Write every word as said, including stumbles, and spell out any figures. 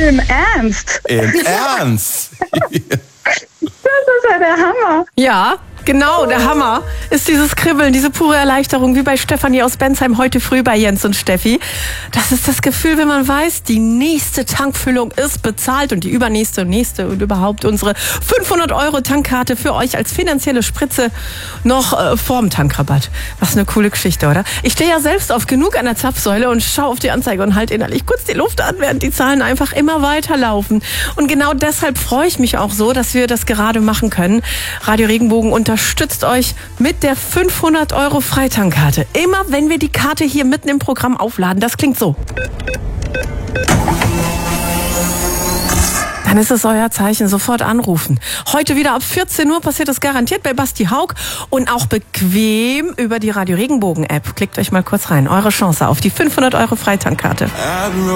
Im Ernst? Im Ernst? Das ist ja der Hammer. Ja, genau, der Hammer ist dieses Kribbeln, diese pure Erleichterung, wie bei Stefanie aus Bensheim heute früh bei Jens und Steffi. Das ist das Gefühl, wenn man weiß, die nächste Tankfüllung ist bezahlt und die übernächste und nächste und überhaupt unsere fünfhundert Euro Tankkarte für euch als finanzielle Spritze noch äh, vorm Tankrabatt. Was eine coole Geschichte, oder? Ich stehe ja selbst oft genug an der Zapfsäule und schaue auf die Anzeige und halte innerlich kurz die Luft an, während die Zahlen einfach immer weiterlaufen. Und genau deshalb freue ich mich auch so, dass wir das gerade machen können. Radio Regenbogen unterstützt euch mit der fünfhundert Euro Freitankkarte. Immer wenn wir die Karte hier mitten im Programm aufladen, das klingt so. Dann ist es euer Zeichen, sofort anrufen. Heute wieder ab vierzehn Uhr passiert das garantiert bei Basti Haug und auch bequem über die Radio Regenbogen App. Klickt euch mal kurz rein. Eure Chance auf die fünfhundert Euro Freitankkarte.